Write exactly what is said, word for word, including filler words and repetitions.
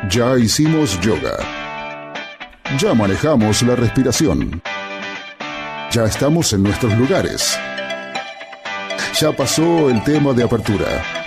Ya hicimos yoga. Ya manejamos la respiración. Ya estamos en nuestros lugares. Ya pasó el tema de apertura.